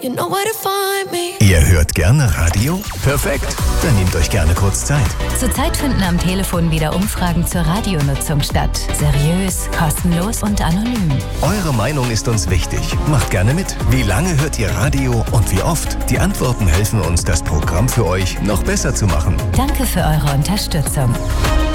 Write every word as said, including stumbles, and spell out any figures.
You know where to find me. Ihr hört gerne Radio? Perfekt, dann nehmt euch gerne kurz Zeit. Zurzeit finden am Telefon wieder Umfragen zur Radionutzung statt. Seriös, kostenlos und anonym. Eure Meinung ist uns wichtig. Macht gerne mit. Wie lange hört ihr Radio und wie oft? Die Antworten helfen uns, das Programm für euch noch besser zu machen. Danke für eure Unterstützung.